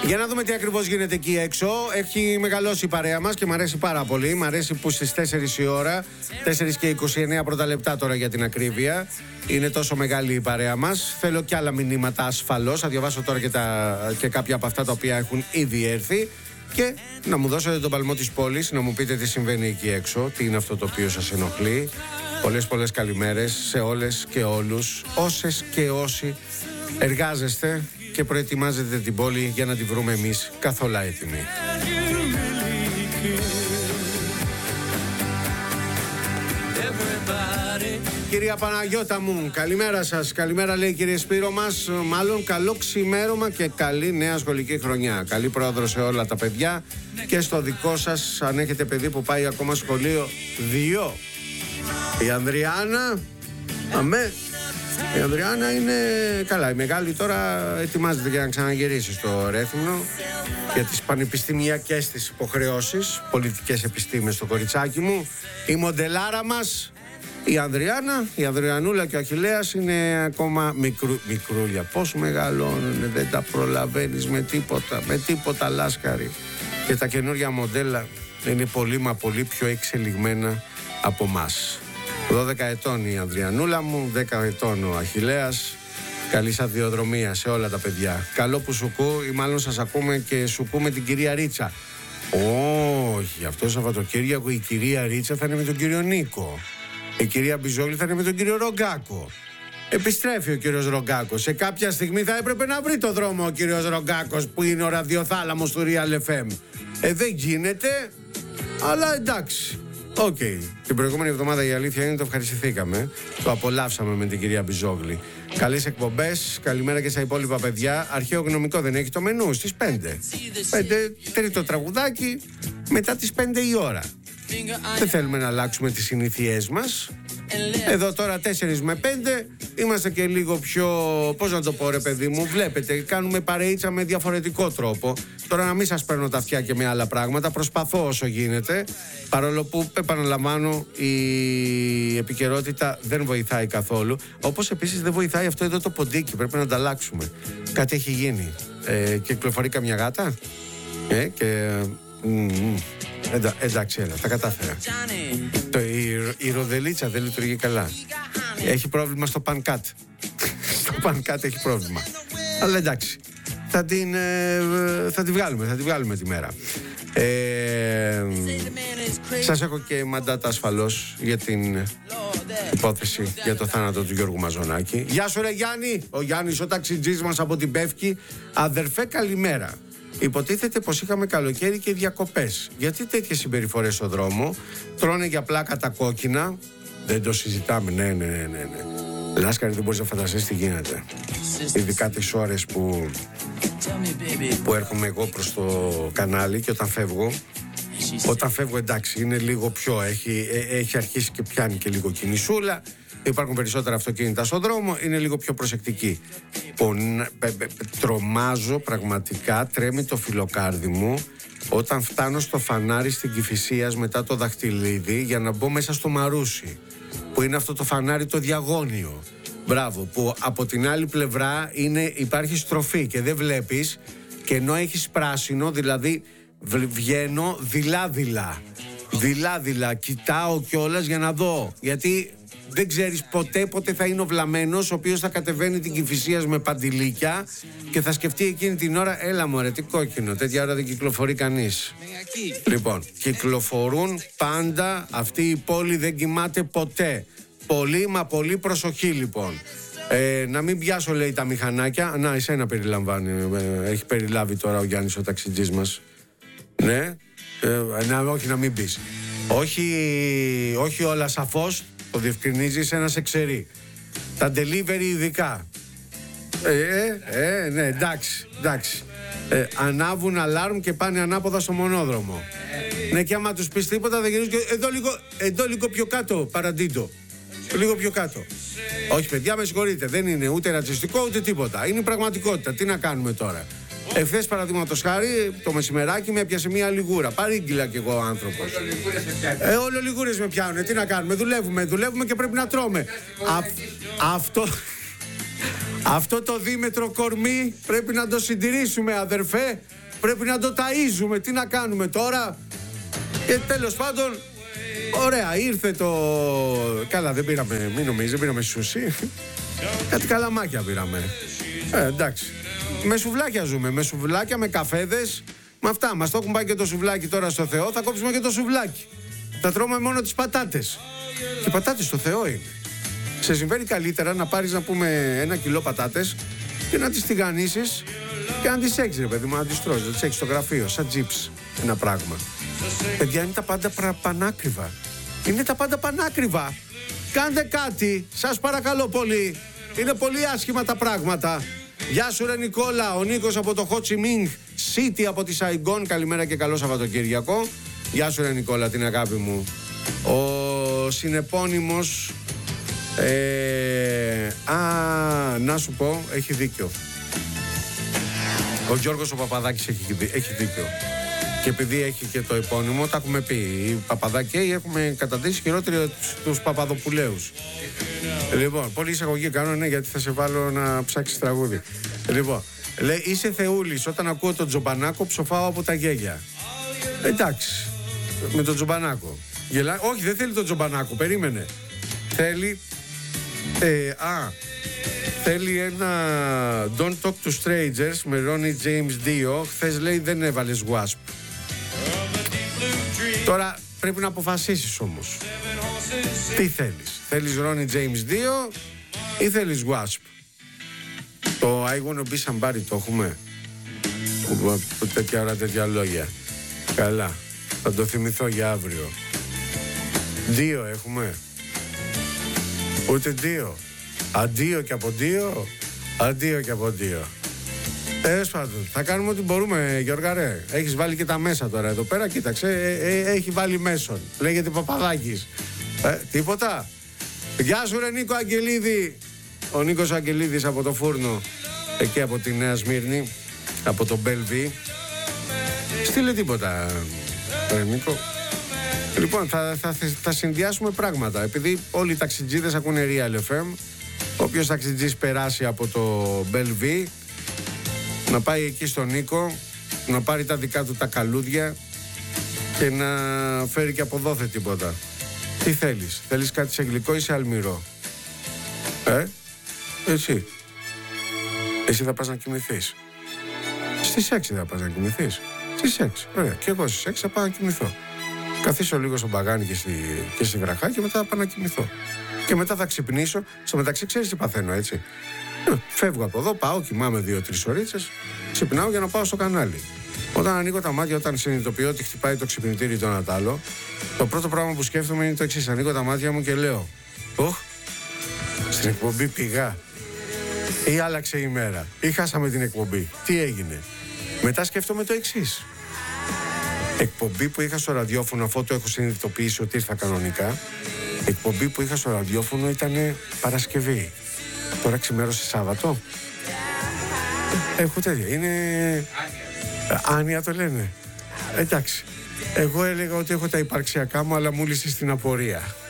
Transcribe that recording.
Για να δούμε τι ακριβώς γίνεται εκεί έξω. Έχει μεγαλώσει η παρέα μας και μου αρέσει πάρα πολύ. Μ' αρέσει που στις 4 η ώρα, 4 και 29 πρώτα λεπτά τώρα για την ακρίβεια, είναι τόσο μεγάλη η παρέα μας. Θέλω και άλλα μηνύματα ασφαλώς. Θα διαβάσω τώρα και κάποια από αυτά τα οποία έχουν ήδη έρθει. Και να μου δώσετε τον παλμό της πόλης, να μου πείτε τι συμβαίνει εκεί έξω, τι είναι αυτό το οποίο σας ενοχλεί. Πολλές καλημέρες σε όλες και όλους, όσες και όσοι εργάζεστε και προετοιμάζετε την πόλη για να τη βρούμε εμείς καθόλου έτοιμοι. Κυρία Παναγιώτα μου, καλημέρα σας. Καλημέρα λέει κύριε Σπύρο μας. Μάλλον καλό ξημέρωμα και καλή νέα σχολική χρονιά. Καλή πρόοδο σε όλα τα παιδιά και στο δικό σας, αν έχετε παιδί που πάει ακόμα σχολείο 2. Η Ανδριάννα, αμέ. Η Ανδριάννα είναι καλά. Η μεγάλη τώρα ετοιμάζεται για να ξαναγυρίσει στο Ρέθυμνο για τις πανεπιστημιακές της υποχρεώσεις, πολιτικές επιστήμες το κοριτσάκι μου. Η μοντελάρα μας, η Ανδριάννα, η Ανδριανούλα και ο Αχιλλέας είναι ακόμα μικρούλια. Πώς μεγαλώνουν, δεν τα προλαβαίνεις με τίποτα λάσκαρη. Και τα καινούργια μοντέλα είναι πολύ μα πολύ πιο εξελιγμένα από μας. 12 ετών η Ανδριανούλα μου, 10 ετών ο Αχιλλέας. Καλή σταδιοδρομία σε όλα τα παιδιά. Καλό που σουκού, ή μάλλον σας ακούμε και σουκού με την κυρία Ρίτσα. Όχι, αυτό το Σαββατοκύριακο η κυρία Ρίτσα θα είναι με τον κύριο Νίκο. Η κυρία Μπιζόγλη θα είναι με τον κύριο Ρογκάκο. Επιστρέφει ο κύριος Ρογκάκος. Σε κάποια στιγμή θα έπρεπε να βρει το δρόμο ο κύριος Ρογκάκος που είναι ο ραδιοθάλαμος του Real FM. Δεν γίνεται, αλλά εντάξει. Οκ. Την προηγούμενη εβδομάδα η αλήθεια είναι το ευχαριστηθήκαμε. Το απολαύσαμε με την κυρία Μπιζόγλη. Καλές εκπομπές. Καλημέρα και στα υπόλοιπα παιδιά. Αρχαίο γνωμικό δεν έχει το μενού στις 5. 5 τρίτο τραγουδάκι μετά τις 5 η ώρα. Δεν θέλουμε να αλλάξουμε τις συνήθειές μας. Εδώ τώρα 4 με 5 είμαστε και λίγο πιο, πώς να το πω ρε παιδί μου, βλέπετε, κάνουμε παρεΐτσα με διαφορετικό τρόπο. Τώρα να μην σας παίρνω τα αυτιά και με άλλα πράγματα, προσπαθώ όσο γίνεται, παρόλο που επαναλαμβάνω η επικαιρότητα δεν βοηθάει καθόλου. Όπως επίσης δεν βοηθάει αυτό εδώ το ποντίκι, πρέπει να τα αλλάξουμε. Κάτι έχει γίνει. Κυκλοφορεί καμιά γάτα και... εντάξει, έλα, τα κατάφερα. Η ροδελίτσα δεν λειτουργεί καλά. Έχει πρόβλημα στο πανκάτ. Στο πανκάτ έχει πρόβλημα. Αλλά εντάξει, θα τη βγάλουμε τη μέρα. Σας έχω και μαντάτα ασφαλώς για την υπόθεση για το θάνατο του Γιώργου Μαζονάκη. Γεια σου ρε Γιάννη, ο Γιάννης ο ταξιτζής μας από την Πεύκη. Αδερφέ καλημέρα. Υποτίθεται πως είχαμε καλοκαίρι και διακοπές. Γιατί τέτοιες συμπεριφορές στο δρόμο? Τρώνε για πλάκα τα κόκκινα. Δεν το συζητάμε, ναι. Λάσκαρη, δεν μπορείς να φανταστείς τι γίνεται. Ειδικά τις ώρες που έρχομαι εγώ προς το κανάλι και όταν φεύγω εντάξει είναι λίγο πιο, έχει αρχίσει και πιάνει και λίγο κινησούλα. Υπάρχουν περισσότερα αυτοκίνητα στον δρόμο, είναι λίγο πιο προσεκτικοί. Τρομάζω πραγματικά, τρέμει το φιλοκάρδι μου όταν φτάνω στο φανάρι στην Κηφισίας μετά το Δαχτυλίδι για να μπω μέσα στο Μαρούσι, που είναι αυτό το φανάρι το διαγώνιο. Μπράβο, που από την άλλη πλευρά υπάρχει στροφή και δεν βλέπεις, και ενώ έχεις πράσινο, δηλαδή βγαίνω δειλά-δειλά, κοιτάω κιόλας για να δω, γιατί δεν ξέρεις πότε θα είναι ο βλαμμένος ο οποίος θα κατεβαίνει την Κηφισίας με παντιλίκια και θα σκεφτεί εκείνη την ώρα, έλα μωρέ τι κόκκινο, τέτοια ώρα δεν κυκλοφορεί κανείς. Λοιπόν, κυκλοφορούν πάντα, αυτή η πόλη δεν κοιμάται ποτέ. Πολύ μα πολύ προσοχή λοιπόν. Να μην πιάσω λέει τα μηχανάκια. Να, εσένα περιλαμβάνει, έχει περιλάβει τώρα ο Γιάννης ο ταξιτζής μας. Ναι, όχι να μην πεις. Όχι όλα σαφώς. Το διευκρινίζεις, ένα σε ξέρει. Τα delivery ειδικά. Ναι, εντάξει. Ανάβουν αλάρμ και πάνε ανάποδα στο μονόδρομο. Ναι, και άμα τους πεις τίποτα δεν γυρίζουν και εδώ λίγο πιο κάτω, παραντήτω. Λίγο πιο κάτω. Όχι παιδιά, με συγχωρείτε, δεν είναι ούτε ρατσιστικό ούτε τίποτα. Είναι η πραγματικότητα, τι να κάνουμε τώρα. Εχθές παραδείγματος χάρη, το μεσημεράκι με έπιασε μια λιγούρα. Παρήγγειλα κι εγώ άνθρωπος. Όλο λιγούρες με πιάνουν. Τι να κάνουμε, δουλεύουμε και πρέπει να τρώμε. Αυτό το δίμετρο κορμί πρέπει να το συντηρήσουμε, αδερφέ. Πρέπει να το ταΐζουμε. Τι να κάνουμε τώρα? Και τέλος πάντων, ωραία, ήρθε το... Καλά, δεν πήραμε, μην νομίζεις, δεν πήραμε σουσί. Κάτι καλαμάκια πήραμε. Εντάξει. Με σουβλάκια ζούμε, με σουβλάκια, με καφέδες. Με αυτά, μας το έχουν πάει και το σουβλάκι τώρα στο Θεό. Θα κόψουμε και το σουβλάκι. Θα τρώμε μόνο τις πατάτες. Και οι πατάτες στο Θεό είναι. Σε συμβαίνει καλύτερα να πάρεις, να πούμε, 1 κιλό πατάτες και να τις τηγανίσεις και να τις έχεις, ρε παιδί μου, να τις τρως, να τις έχεις στο γραφείο, σαν τζιπς, ένα πράγμα. Παιδιά, είναι τα πάντα πανάκριβα. Είναι τα πάντα πανάκριβα. Κάντε κάτι, σας παρακαλώ πολύ. Είναι πολύ άσχημα τα πράγματα. Γεια σου ρε Νικόλα, ο Νίκος από το Ho Chi Minh City από τη Σαϊγκόν. Καλημέρα και καλό Σαββατοκύριακο. Γεια σου ρε Νικόλα, την αγάπη μου. Ο συνεπώνυμος να σου πω, έχει δίκιο. Ο Γιώργος ο Παπαδάκης έχει δίκιο. Και επειδή έχει και το επώνυμο, τα έχουμε πει. Οι Παπαδάκοι έχουμε καταντήσει χειρότεροι τους Παπαδοπουλαίους. Λοιπόν, πολλή εισαγωγή κάνω, ναι, γιατί θα σε βάλω να ψάξεις τραγούδι. Λοιπόν, λέει, είσαι θεούλης. Όταν ακούω τον Τζομπανάκο, ψοφάω από τα γέλια. Εντάξει, με τον Τζομπανάκο. Όχι, δεν θέλει τον Τζομπανάκο, περίμενε. Θέλει. Θέλει ένα Don't Talk to Strangers με Ronnie James Dio. Χθες λέει δεν έβαλες Wasp. Τώρα πρέπει να αποφασίσεις όμως. Τι θέλεις? Θέλεις Ronnie James Dio ή θέλεις Wasp? Το I Wanna Be Somebody το έχουμε? Τέτοια ώρα, τέτοια λόγια. Καλά, θα το θυμηθώ για αύριο. Dio έχουμε? Ούτε Dio. Αντίο και από Dio. Αντίο και από Dio. Τέλος πάντων, θα κάνουμε ό,τι μπορούμε, Γιώργα, ρε. Έχεις βάλει και τα μέσα τώρα εδώ πέρα, κοίταξε. Έχει βάλει μέσον. Λέγεται Παπαδάκης. Τίποτα. Γεια σου, ρε Νίκο Αγγελίδη. Ο Νίκος Αγγελίδης από το Φούρνο, εκεί από τη Νέα Σμύρνη, από το Μπέλβι. Στείλε τίποτα, ρε Νίκο. Λοιπόν, θα συνδυάσουμε πράγματα. Επειδή όλοι οι ταξιτζίδες ακούνε Real FM, όποιος ταξιτζής περάσει από το Μπέλβι, να πάει εκεί στον Νίκο, να πάρει τα δικά του τα καλούδια και να φέρει και από δόθε τίποτα. Τι θέλεις? Θέλεις κάτι σε γλυκό ή σε αλμυρό? Εσύ θα πας να κοιμηθείς. Στις 6 θα πας να κοιμηθείς. Στις 6, ωραία. Και εγώ στις 6 θα πάω να κοιμηθώ. Καθίσω λίγο στο μπαγάνι και στη βραχά και μετά θα πάω να κοιμηθώ. Και μετά θα ξυπνήσω. Στο μεταξύ ξέρεις τι παθαίνω, έτσι? Φεύγω από εδώ, πάω, κοιμάμαι 2-3 ωρίτσες, ξυπνάω για να πάω στο κανάλι. Όταν ανοίγω τα μάτια, όταν συνειδητοποιώ ότι χτυπάει το ξυπνητήρι το Νατάλο, το πρώτο πράγμα που σκέφτομαι είναι το εξής. Ανοίγω τα μάτια μου και λέω, στην εκπομπή πηγά. Ή άλλαξε η μέρα. Ή χάσαμε την εκπομπή. Τι έγινε? Μετά σκέφτομαι το εξής. Εκπομπή που είχα στο ραδιόφωνο, αφού το έχω συνειδητοποιήσει ότι ήρθα κανονικά, εκπομπή που είχα στο ραδιόφωνο ήταν Παρασκευή. Τώρα ξημέρωσε Σάββατο. Έχω τέτοια. Είναι. Άνια το λένε. Εντάξει. Εγώ έλεγα ότι έχω τα υπαρξιακά μου, αλλά μου λύσει στην απορία.